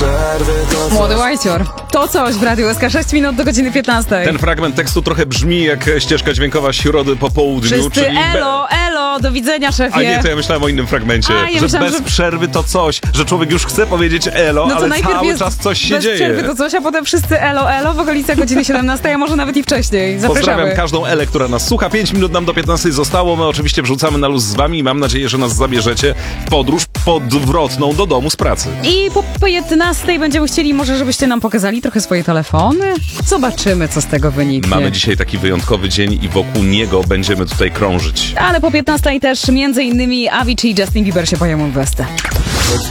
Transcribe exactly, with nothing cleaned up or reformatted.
przerwy to coś. Młody Łajcior. To coś w Radiu S K, sześć minut do godziny piętnastej. Ten fragment tekstu trochę brzmi jak ścieżka dźwiękowa środy po południu. Wszyscy czyli elo, elo, do widzenia, szefie. A nie, to ja myślałem o innym fragmencie, A, ja że myślałam, bez że- przerwy to coś, że człowiek już chce powiedzieć elo, No to ale najpierw cały jest czas coś się bez dzieje. przerwy to coś, a potem wszyscy elo, elo w okolicach godziny siedemnastej, a może nawet i wcześniej. Zapraszamy. Pozdrawiam każdą Elę, która nas słucha. Pięć minut nam do piętnastej zostało. My oczywiście wrzucamy na luz z wami i mam nadzieję, że nas zabierzecie w podróż podwrotną do domu z pracy. I po piętnastej będziemy chcieli może, żebyście nam pokazali trochę swoje telefony. Zobaczymy, co z tego wyniknie. Mamy dzisiaj taki wyjątkowy dzień i wokół niego będziemy tutaj krążyć. Ale po piętnastej też między innymi Avicii i Justin Bieber się pojawią w Westę.